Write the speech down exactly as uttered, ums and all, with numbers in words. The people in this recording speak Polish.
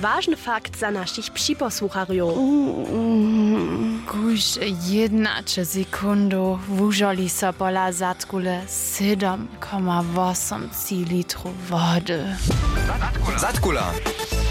ważny fakt za naszych przyposłuchariów. Kuż jednacze sekundu wużoli so pola zatkule siedem przecinek osiem litrów wody. Zatkula.